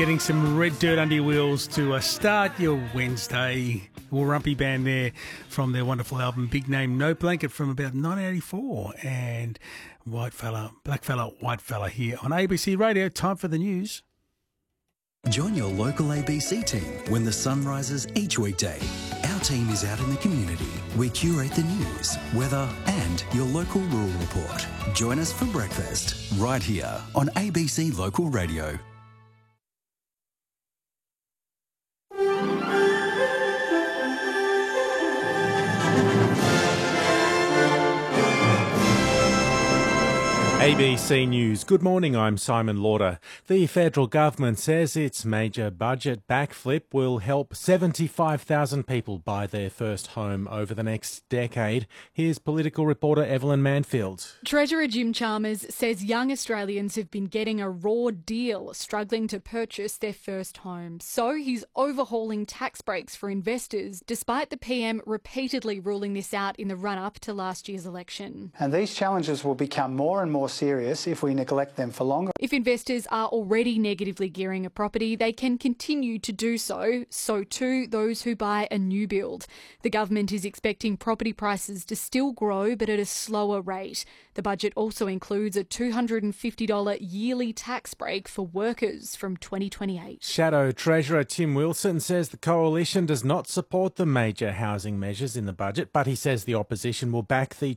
Getting some red dirt under your wheels to start your Wednesday. Warumpi Band there from their wonderful album Big Name No Blanket from about 1984. And White Fella, Black Fella, White Fella here on ABC Radio. Time for the news. Join your local ABC team when the sun rises each weekday. Our team is out in the community. We curate the news, weather and your local rural report. Join us for breakfast right here on ABC Local Radio. ABC News. Good morning, I'm Simon Lauder. The federal government says its major budget backflip will help 75,000 people buy their first home over the next decade. Here's political reporter Evelyn Manfield. Treasurer Jim Chalmers says young Australians have been getting a raw deal, struggling to purchase their first home. So he's overhauling tax breaks for investors, despite the PM repeatedly ruling this out in the run-up to last year's election. And these challenges will become more and more serious if we neglect them for longer. If investors are already negatively gearing a property, they can continue to do so. So too those who buy a new build. The government is expecting property prices to still grow, but at a slower rate. The budget also includes a $250 yearly tax break for workers from 2028. Shadow Treasurer Tim Wilson says the coalition does not support the major housing measures in the budget, but he says the opposition will back the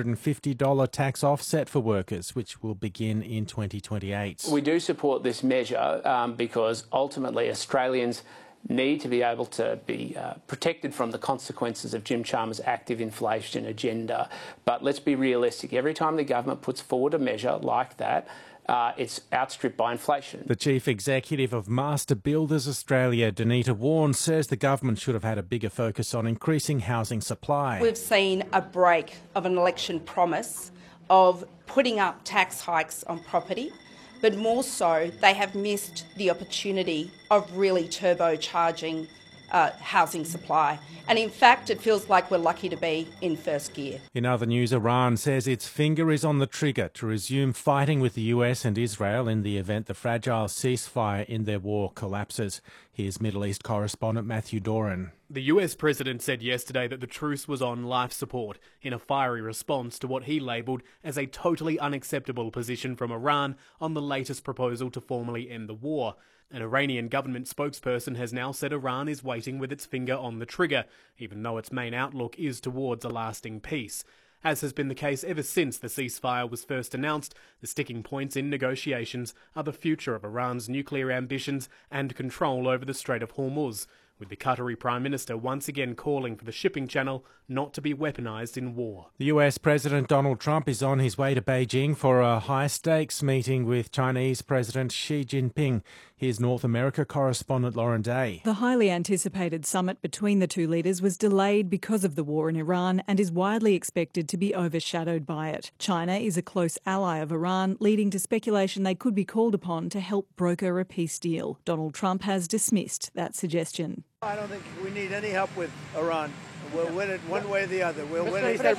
$250 tax offset for workers, which will begin in 2028. We do support this measure because ultimately Australians need to be able to be protected from the consequences of Jim Chalmers' active inflation agenda. But let's be realistic. Every time the government puts forward a measure like that, it's outstripped by inflation. The Chief Executive of Master Builders Australia, Danita Warren, says the government should have had a bigger focus on increasing housing supply. We've seen a break of an election promise of putting up tax hikes on property, but more so they have missed the opportunity of really turbocharging housing supply. And in fact, it feels like we're lucky to be in first gear. In other news, Iran says its finger is on the trigger to resume fighting with the US and Israel in the event the fragile ceasefire in their war collapses. Here's Middle East correspondent Matthew Doran. The US president said yesterday that the truce was on life support in a fiery response to what he labelled as a totally unacceptable position from Iran on the latest proposal to formally end the war. An Iranian government spokesperson has now said Iran is waiting with its finger on the trigger, even though its main outlook is towards a lasting peace. As has been the case ever since the ceasefire was first announced, the sticking points in negotiations are the future of Iran's nuclear ambitions and control over the Strait of Hormuz, with the Qatari Prime Minister once again calling for the shipping channel not to be weaponised in war. The US President Donald Trump is on his way to Beijing for a high-stakes meeting with Chinese President Xi Jinping. Here's North America correspondent Lauren Day. The highly anticipated summit between the two leaders was delayed because of the war in Iran and is widely expected to be overshadowed by it. China is a close ally of Iran, leading to speculation they could be called upon to help broker a peace deal. Donald Trump has dismissed that suggestion. I don't think we need any help with Iran. We'll win it one way or the other. We'll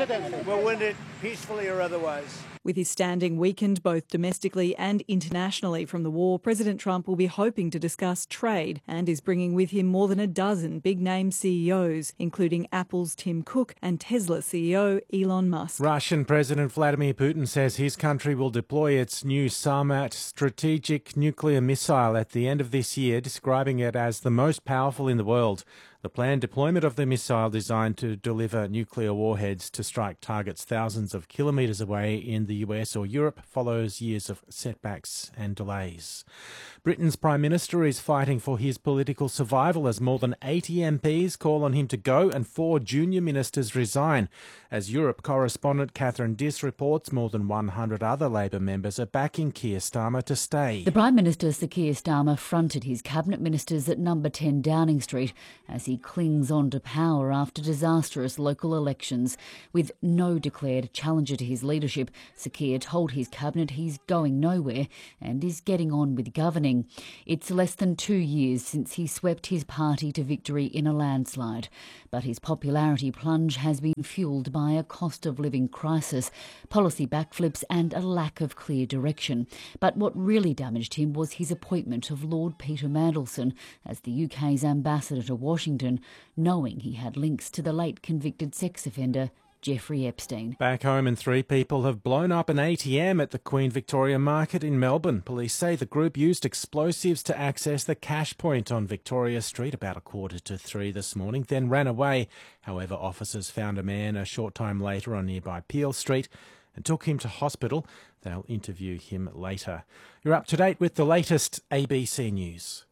win it peacefully or otherwise. With his standing weakened both domestically and internationally from the war, President Trump will be hoping to discuss trade and is bringing with him more than a dozen big-name CEOs, including Apple's Tim Cook and Tesla CEO Elon Musk. Russian President Vladimir Putin says his country will deploy its new Sarmat strategic nuclear missile at the end of this year, describing it as the most powerful in the world. The planned deployment of the missile, designed to deliver nuclear warheads to strike targets thousands of kilometres away in the US or Europe, follows years of setbacks and delays. Britain's Prime Minister is fighting for his political survival as more than 80 MPs call on him to go and 4 junior ministers resign. As Europe correspondent Catherine Diss reports, more than 100 other Labor members are backing Keir Starmer to stay. The Prime Minister, Sir Keir Starmer, fronted his cabinet ministers at number 10 Downing Street as he he clings on to power after disastrous local elections. With no declared challenger to his leadership, Sakir told his cabinet he's going nowhere and is getting on with governing. It's less than 2 years since he swept his party to victory in a landslide. But his popularity plunge has been fuelled by a cost of living crisis, policy backflips and a lack of clear direction. But what really damaged him was his appointment of Lord Peter Mandelson as the UK's ambassador to Washington, knowing he had links to the late convicted sex offender Jeffrey Epstein. Back home, and 3 people have blown up an ATM at the Queen Victoria Market in Melbourne. Police say the group used explosives to access the cash point on Victoria Street about 2:45 this morning, then ran away. However, officers found a man a short time later on nearby Peel Street and took him to hospital. They'll interview him later. You're up to date with the latest ABC News.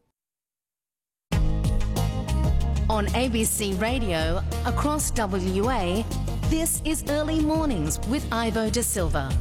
On ABC Radio, across WA, this is Early Mornings with Ivo De Silva.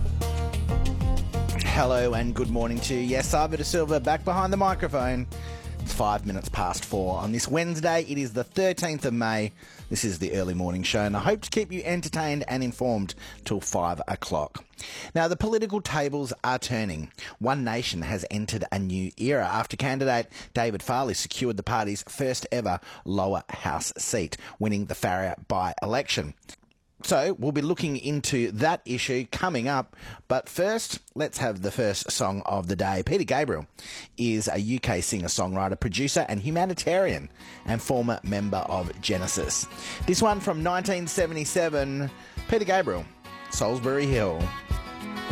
Hello and good morning to you. Yes, Ivo De Silva back behind the microphone. It's 5 minutes past 4 on this Wednesday. It is the 13th of May. This is the Early Morning Show, and I hope to keep you entertained and informed till 5 o'clock. Now, the political tables are turning. One Nation has entered a new era after candidate David Farley secured the party's first ever lower house seat, winning the Farrier by-election. So we'll be looking into that issue coming up. But first, let's have the first song of the day. Peter Gabriel is a UK singer-songwriter, producer and humanitarian and former member of Genesis. This one from 1977, Peter Gabriel, Salisbury Hill.